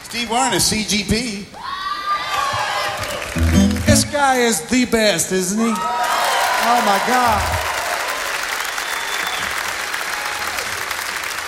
Steve Warren is CGP. This guy is the best, isn't he? Oh my God.